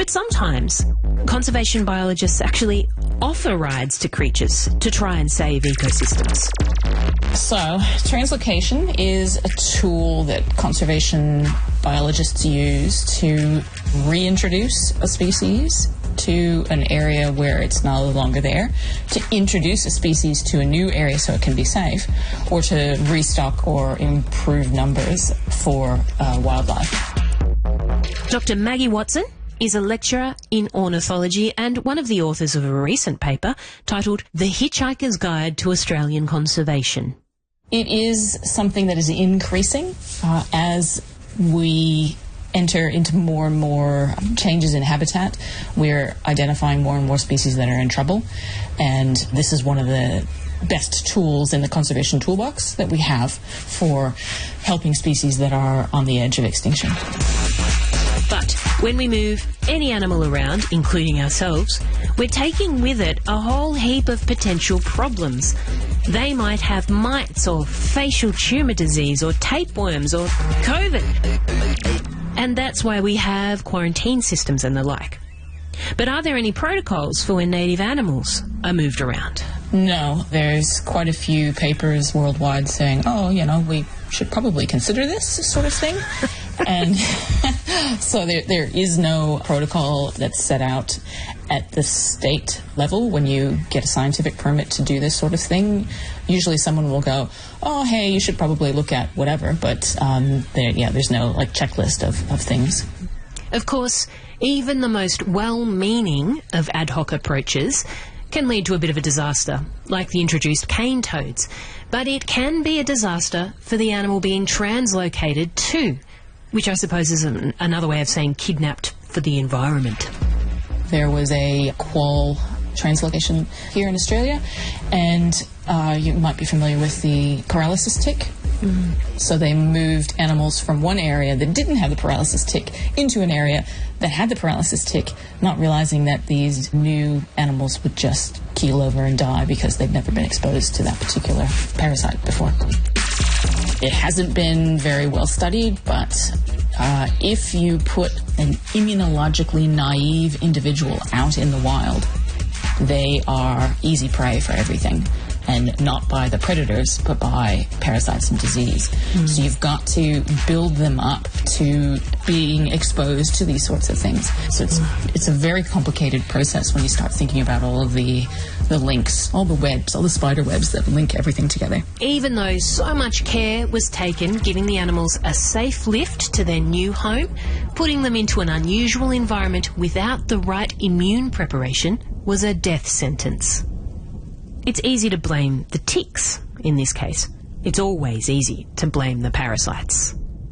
But sometimes conservation biologists actually offer rides to creatures to try and save ecosystems. So, translocation is a tool that conservation biologists use to reintroduce a species to an area where it's no longer there, to introduce a species to a new area so it can be safe, or to restock or improve numbers for wildlife. Dr. Maggie Watson is a lecturer in ornithology and one of the authors of a recent paper titled The Hitchhiker's Guide to Australian Conservation. It is something that is increasing as we enter into more and more changes in habitat. We're identifying more and more species that are in trouble, and this is one of the best tools in the conservation toolbox that we have for helping species that are on the edge of extinction. But when we move any animal around, including ourselves, we're taking with it a whole heap of potential problems. They might have mites or facial tumour disease or tapeworms or COVID. And that's why we have quarantine systems and the like. But are there any protocols for when native animals are moved around? No, there's quite a few papers worldwide saying, we should probably consider this sort of thing. And so there is no protocol that's set out at the state level when you get a scientific permit to do this sort of thing. Usually someone will go, hey, you should probably look at whatever, but there's no checklist of things. Of course, even the most well-meaning of ad hoc approaches can lead to a bit of a disaster, like the introduced cane toads. But it can be a disaster for the animal being translocated too, which I suppose is another way of saying kidnapped for the environment. There was a quoll translocation here in Australia, and you might be familiar with the paralysis tick. So they moved animals from one area that didn't have the paralysis tick into an area that had the paralysis tick, not realizing that these new animals would just keel over and die because they've never been exposed to that particular parasite before. It hasn't been very well studied, but if you put an immunologically naive individual out in the wild, they are easy prey for everything. And not by the predators, but by parasites and disease. So you've got to build them up to being exposed to these sorts of things. So it's a very complicated process when you start thinking about all of the links, all the webs, all the spider webs that link everything together. Even though so much care was taken giving the animals a safe lift to their new home, putting them into an unusual environment without the right immune preparation was a death sentence. It's easy to blame the ticks in this case. It's always easy to blame the parasites.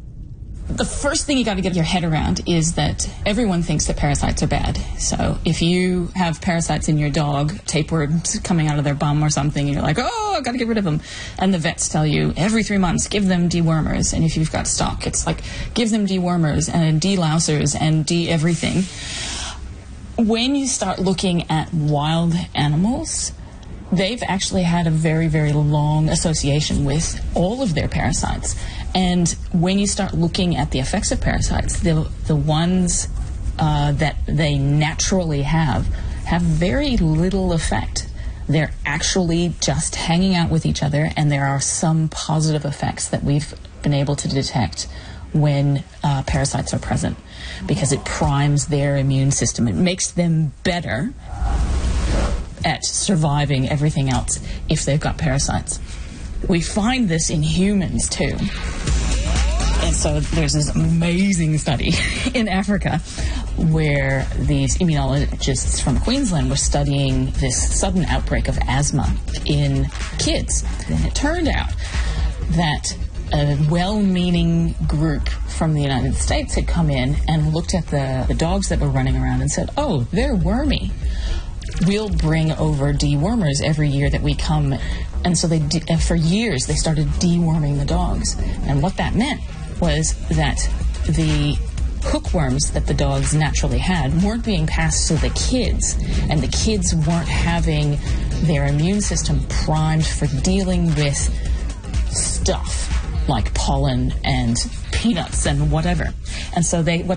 The first thing you got to get your head around is that everyone thinks that parasites are bad. So if you have parasites in your dog, tapeworms coming out of their bum or something, and you're like, I've got to get rid of them. And the vets tell you every 3 months, give them dewormers. And if you've got stock, it's like, give them dewormers and de-lousers and de-everything. When you start looking at wild animals, they've actually had a very, very long association with all of their parasites. And when you start looking at the effects of parasites, the ones that they naturally have very little effect. They're actually just hanging out with each other, and there are some positive effects that we've been able to detect when parasites are present, because it primes their immune system. It makes them better at surviving everything else if they've got parasites. We find this in humans too. And so there's this amazing study in Africa where these immunologists from Queensland were studying this sudden outbreak of asthma in kids. And it turned out that a well-meaning group from the United States had come in and looked at the dogs that were running around and said, they're wormy. We'll bring over dewormers every year that we come. And so for years they started deworming the dogs. And what that meant was that the hookworms that the dogs naturally had weren't being passed to the kids, and the kids weren't having their immune system primed for dealing with stuff like pollen and peanuts and whatever. And so what